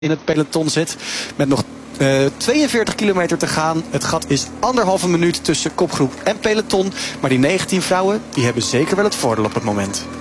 in het peloton zit. Met nog 42 kilometer te gaan. Het gat is 1,5 minuut tussen kopgroep en peloton. Maar die 19 vrouwen die hebben zeker wel het voordeel op het moment.